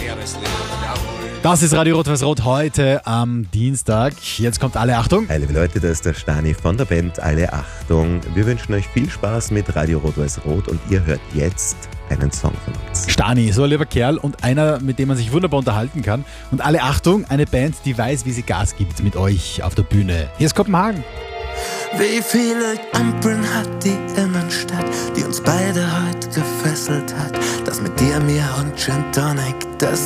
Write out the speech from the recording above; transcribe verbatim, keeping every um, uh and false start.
Das ist Radio Rot-Weiß-Rot heute am Dienstag. Jetzt kommt alle Achtung. Hi liebe Leute, da ist der Stani von der Band Alle Achtung. Wir wünschen euch viel Spaß mit Radio Rot-Weiß-Rot und ihr hört jetzt einen Song von uns. Stani, so ein lieber Kerl und einer, mit dem man sich wunderbar unterhalten kann. Und alle Achtung, eine Band, die weiß, wie sie Gas gibt mit euch auf der Bühne. Hier ist Kopenhagen. Wie viele Ampeln hat die Innenstadt, die uns beide heute gefesselt hat? Das mit dir, mir und Gin Tonic, das